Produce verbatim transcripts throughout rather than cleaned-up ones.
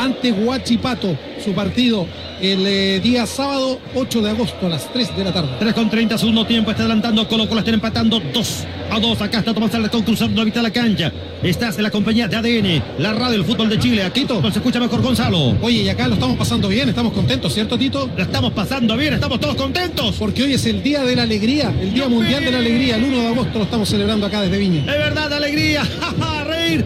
ante Huachipato. Su partido el eh, día sábado ocho de agosto a las tres de la tarde. tres con treinta, segundo tiempo, está adelantando Colo Colo, están empatando dos a dos. Acá está Tomás Alarcón cruzando la mitad de la cancha. Estás en la compañía de A D N, la radio del fútbol de Chile. Aquí Tito, se escucha mejor Gonzalo. Oye, y acá lo estamos pasando bien, estamos contentos, ¿cierto, Tito? Lo estamos pasando bien, estamos todos contentos. Porque hoy es el Día de la Alegría, el Día Mundial de la Alegría. El uno de agosto lo estamos celebrando acá desde Viña. Es verdad, alegría, reír,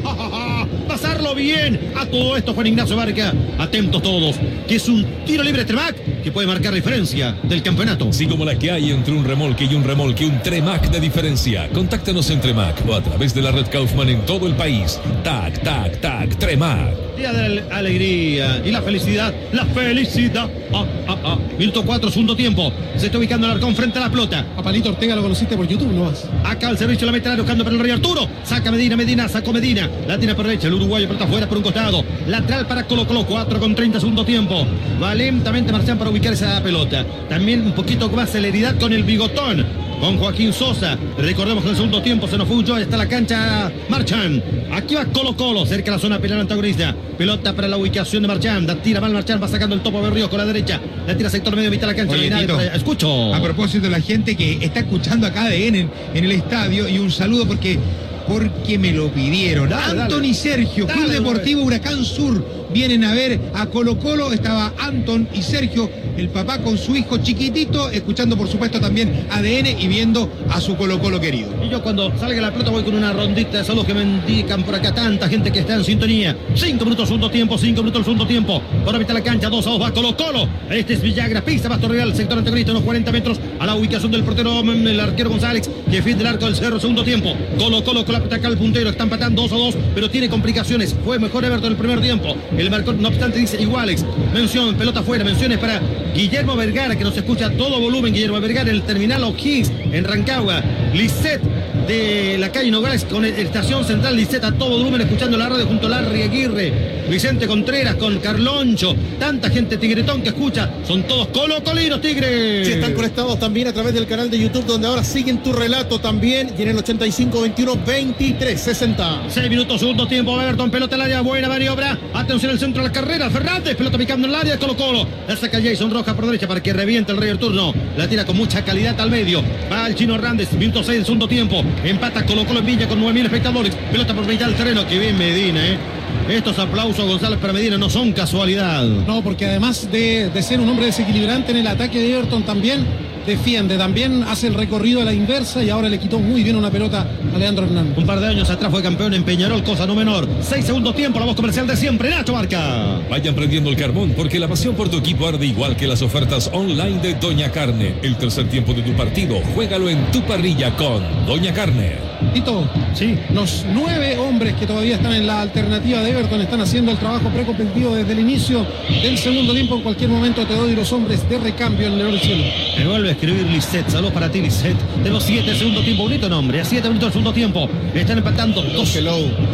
pasarlo bien. A todo esto, Juan Ignacio Barca, atentos todos, que es un tiro libre Tremac que puede marcar diferencia del campeonato. Sí, como la que hay entre un remolque y un remolque, un Tremac de diferencia. Contáctanos en Tremac o a través de la red Kaufman en todo el país. Tac, tac, tac, Tremac. Día de la alegría y la felicidad, la felicidad. Ah, ah, ah. Minuto cuatro, segundo tiempo. Se está ubicando el Arcón frente a la pelota. A Palito Ortega lo conociste por YouTube, ¿no vas? Acá el servicio la mete buscando para el Rey Arturo. Saca Medina, Medina, sacó Medina. La tiene por derecha, el uruguayo pelota afuera por un costado. Lateral para Colo Colo, cuatro con treinta, segundo tiempo. Va lentamente Marchán para ubicar esa pelota. También un poquito más celeridad con el bigotón, con Joaquín Sosa. Recordemos que en el segundo tiempo se nos fue un Joe, está la cancha Marchán. Aquí va Colo Colo, cerca de la zona penal antagonista. Pelota para la ubicación de Marchán. La tira mal Marchán, va sacando el topo Berríos con la derecha. La tira sector medio, mitad de la cancha. Oye, Tito, escucho. A propósito de la gente que está escuchando acá A D N en, en el estadio, y un saludo porque... porque me lo pidieron. Dale, Anton dale. y Sergio, Dale, Club Deportivo dale. Huracán Sur, vienen a ver a Colo Colo. Estaba Anton y Sergio, el papá con su hijo chiquitito, escuchando por supuesto también A D N y viendo a su Colo Colo querido. Y yo cuando salga la pelota voy con una rondita de saludos que me indican por acá tanta gente que está en sintonía. Cinco minutos, segundo tiempo, cinco minutos, segundo tiempo. Por la mitad de la cancha, dos a dos va Colo Colo. Este es Villagra, pisa Basto Real, sector antagonista, unos cuarenta metros a la ubicación del portero, el arquero González, que defiende el arco del Cerro, segundo tiempo. Colo Colo con la pelota acá al puntero, está empatando dos a dos, pero tiene complicaciones. Fue mejor Everton el primer tiempo. El marcador, no obstante, dice iguales. Mención, pelota fuera, menciones para Guillermo Vergara, que nos escucha a todo volumen. Guillermo Vergara en el terminal O'Higgins en Rancagua. Lisset de la calle Nogales con estación central Lisset a todo volumen, escuchando la radio junto a Larry Aguirre, Vicente Contreras con Carloncho, tanta gente tigretón que escucha, son todos colocolinos, Tigres. Sí, están conectados también a través del canal de YouTube, donde ahora siguen tu relato también, y en el ochenta y cinco veintiuno veintitrés sesenta. seis minutos, segundo tiempo, Everton, pelota al área, buena maniobra, atención al centro de la carrera, Fernández, pelota picando en el área de Colo Colo, la saca Jason Rojas por derecha para que reviente el Rey Arturo, la tira con mucha calidad al medio, va el Chino Hernández, minuto seis del segundo tiempo, empata Colo Colo en Villa con nueve mil espectadores, pelota por mitad del terreno, que bien Medina, eh. Estos aplausos, González, para Medina no son casualidad. No, porque además de, de ser un hombre desequilibrante en el ataque de Everton, también defiende, también hace el recorrido a la inversa y ahora le quitó muy bien una pelota a Leandro Hernández. Un par de años atrás fue campeón en Peñarol, cosa no menor. Seis segundos tiempo, la voz comercial de siempre, Nacho Barca. Vayan prendiendo el carbón porque la pasión por tu equipo arde igual que las ofertas online de Doña Carne. El tercer tiempo de tu partido, juégalo en tu parrilla con Doña Carne. Tito, sí, los nueve hombres que todavía están en la alternativa de Everton están haciendo el trabajo precompetitivo desde el inicio del segundo tiempo. En cualquier momento te doy los hombres de recambio en el León del Cielo. Me vuelve a escribir Lisset, saludos para ti Lisset. De los siete segundo tiempo, bonito nombre, a siete minutos del segundo tiempo. Están empatando dos. Hello.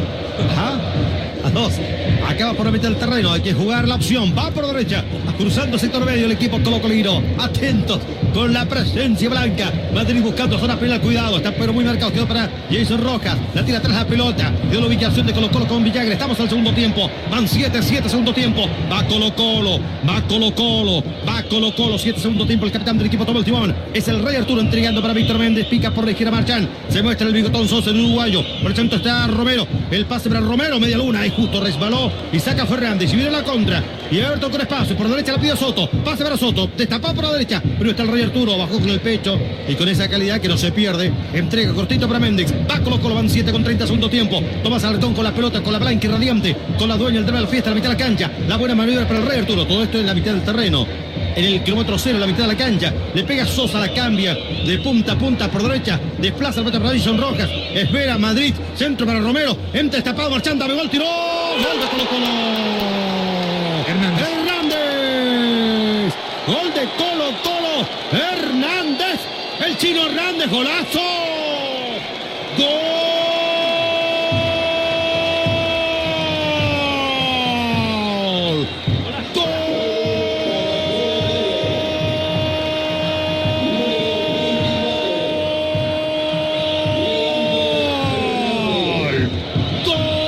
Ajá. A dos. Acaba por la mitad del terreno. Hay que jugar la opción. Va por derecha. Cruzando sector medio el equipo colocolino. Atentos con la presencia blanca. Madrid buscando zona penal. Cuidado. Está pero muy marcado. Quedó para Jason Rojas. La tira atrás la pelota. Dio la ubicación de Colo Colo con Villagra. Estamos al segundo tiempo. Van siete, siete segundo tiempo. Va Colo Colo. Va Colo Colo. Va Colo Colo. siete segundo tiempo. El capitán del equipo toma el timón. Es el Rey Arturo entregando para Víctor Méndez. Pica por la izquierda Marchán. Se muestra el bigotón Sosa, el uruguayo. Por el centro está Romero. El pase para Romero. Media luna. Y justo resbaló. Y saca Fernández. Y viene la contra. Y Everton con espacio. Por derecha la pide Soto. Pase para Soto. Destapado por la derecha. Pero está el Rey Arturo. Bajó con el pecho. Y con esa calidad que no se pierde. Entrega cortito para Méndez. Va Colo Colo. Van siete con treinta segundo tiempo. Tomás Alarcón con la pelota. Con la blanca y radiante. Con la dueña. El tema de la fiesta. La mitad de la cancha. La buena maniobra para el Rey Arturo. Todo esto en la mitad del terreno. En el kilómetro cero, en la mitad de la cancha. Le pega Sosa, la cambia. De punta a punta por derecha. Desplaza el pelota para Jason Rojas. Espera Madrid. Centro para Romero. Entra destapado. Marchando. Pegó el tiro. Gol de Colo Colo. Hernández. Hernández. Gol de Colo Colo. Hernández. El Chino Hernández. Golazo.